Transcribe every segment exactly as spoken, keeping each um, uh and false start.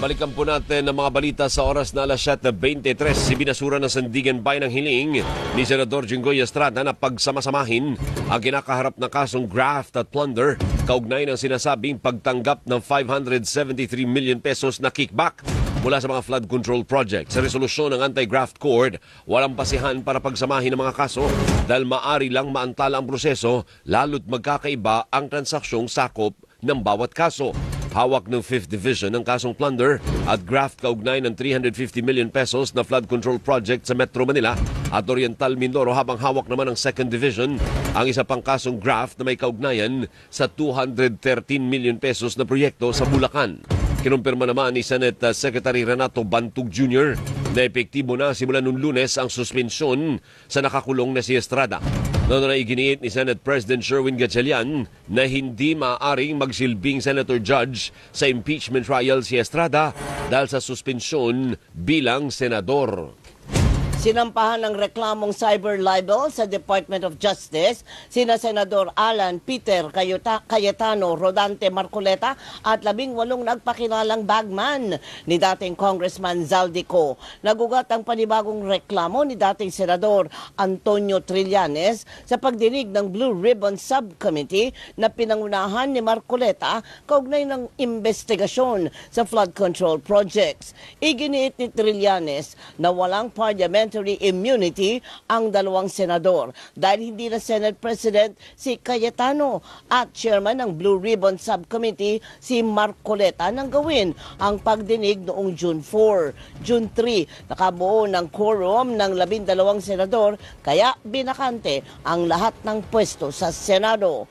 Balikan po natin ang mga balita sa oras na alas siyete twenty-three. Ibinasura ng Sandigan Bayan ng hiling ni Senador Jinggoy Estrada na pagsamasamahin ang kinakaharap na kasong graft at plunder kaugnay ng sinasabing pagtanggap ng five hundred seventy-three million pesos na kickback mula sa mga flood control project. Sa resolusyon ng Anti-Graft Court, walang pasihan para pagsamahin ang mga kaso dahil maari lang maantala ang proseso lalo't magkakaiba ang transaksyong sakop ng bawat kaso. Hawak ng fifth Division ng kasong plunder at graft kaugnay ng three hundred fifty million pesos na flood control project sa Metro Manila at Oriental Mindoro, habang hawak naman ng second Division ang isa pang kasong graft na may kaugnayan sa two hundred thirteen million pesos na proyekto sa Bulacan. Kinumpirma naman ni Senate Secretary Renato Bantug Junior na epektibo na simula noong Lunes ang suspensyon sa nakakulong na si Estrada. Noon na iginiit ni Senate President Sherwin Gatchalian na hindi maaaring magsilbing Senator Judge sa impeachment trial si Estrada dahil sa suspensyon bilang senador. Sinampahan ng reklamong cyber libel sa Department of Justice sina Senador Alan Peter Cayetano Rodante Marcoleta at labing walong nagpakilalang bagman ni dating Congressman Zaldico. Nagugat ang panibagong reklamo ni dating Senador Antonio Trillanes sa pagdinig ng Blue Ribbon Subcommittee na pinangunahan ni Marcoleta kaugnay ng investigasyon sa flood control projects. Iginiit ni Trillanes na walang parliamentary immunity ang dalawang senador dahil hindi na Senate President si Cayetano at Chairman ng Blue Ribbon Subcommittee si Marcoleta nang gawin ang pagdinig noong June four. June three, nakabuo ng quorum ng labindalawang senador kaya binakante ang lahat ng pwesto sa Senado.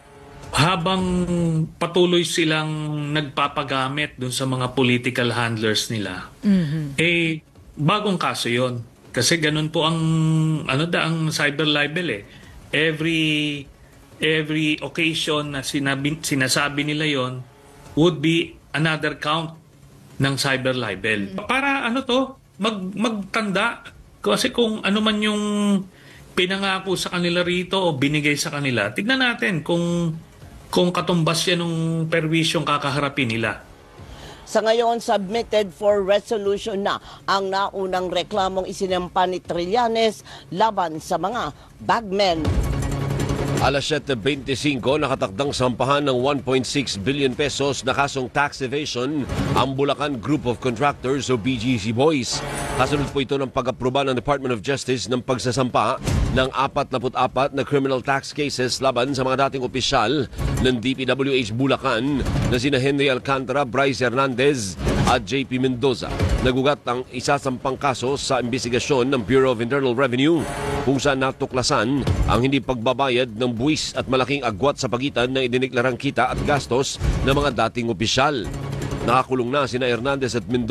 Habang patuloy silang nagpapagamit dun sa mga political handlers nila, mm-hmm. eh bagong kaso yon. Kasi ganun po ang ano da ang cyber libel eh. Every every occasion na sinabi, sinasabi nila yon would be another count ng cyber libel. Para ano to, mag magtanda kasi kung ano man yung pinangako sa kanila rito o binigay sa kanila, tignan natin kung kung katumbas yan ng perwisyong kakaharapin nila. Sa ngayon, submitted for resolution na ang naunang reklamong isinampa ni Trillanes laban sa mga bagmen. alas siyete twenty-five, nakatakdang sampahan ng one point six billion pesos na kasong tax evasion ang Bulacan Group of Contractors o B G C Boys. Kasunod po ito ng pag-aproba ng Department of Justice ng pagsasampa ng forty-four na criminal tax cases laban sa mga dating opisyal ng D P W H Bulacan na sina Henry Alcantara, Bryce Hernandez at J P Mendoza. Nagugat ang isasampang kaso sa investigasyon ng Bureau of Internal Revenue kung saan natuklasan ang hindi pagbabayad ng buwis at malaking agwat sa pagitan ng idineklarang kita at gastos ng mga dating opisyal. Nakakulong na sina Hernandez at Mendoza